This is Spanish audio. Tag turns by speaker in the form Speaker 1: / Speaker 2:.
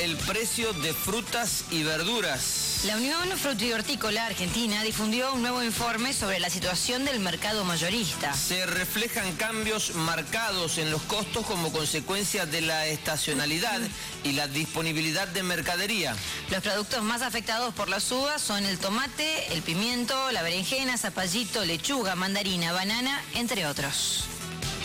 Speaker 1: el precio de frutas y verduras.
Speaker 2: La Unión Frutícola Argentina difundió un nuevo informe sobre la situación del mercado mayorista.
Speaker 1: Se reflejan cambios marcados en los costos como consecuencia de la estacionalidad y la disponibilidad de mercadería.
Speaker 2: Los productos más afectados por las uvas son el tomate, el pimiento, la berenjena, zapallito, lechuga, mandarina, banana, entre otros.